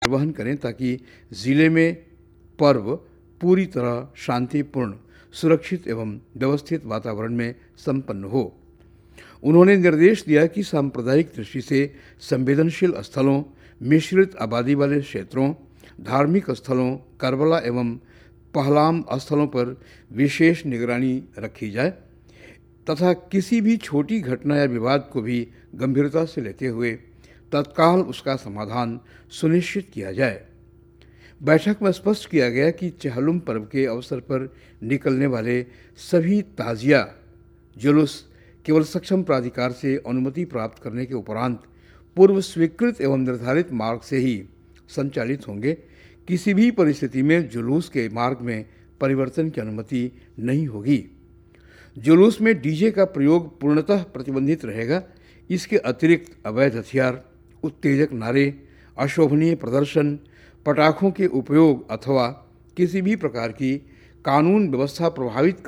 निर्वहन करें ताकि जिले में पर्व पूरी तरह शांतिपूर्ण, सुरक्षित एवं व्यवस्थित वातावरण में संपन्न हो। उन्होंने निर्देश दिया कि सांप्रदायिक दृष्टि से संवेदनशील स्थलों, मिश्रित आबादी वाले क्षेत्रों, धार्मिक स्थलों, कर्बला एवं पहलाम स्थलों पर विशेष निगरानी रखी जाए तथा किसी भी छोटी घटना या विवाद को भी गंभीरता से लेते हुए तत्काल उसका समाधान सुनिश्चित किया जाए। बैठक में स्पष्ट किया गया कि चेहल्लुम पर्व के अवसर पर निकलने वाले सभी ताजिया जुलूस केवल सक्षम प्राधिकार से अनुमति प्राप्त करने के उपरांत पूर्व स्वीकृत एवं निर्धारित मार्ग से ही संचालित होंगे। किसी भी परिस्थिति में जुलूस के मार्ग में परिवर्तन की अनुमति नहीं होगी। जुलूस में डीजे का प्रयोग पूर्णतः प्रतिबंधित रहेगा। इसके अतिरिक्त अवैध हथियार, उत्तेजक नारे, अशोभनीय प्रदर्शन, पटाखों के उपयोग अथवा किसी भी प्रकार की कानून व्यवस्था प्रभावित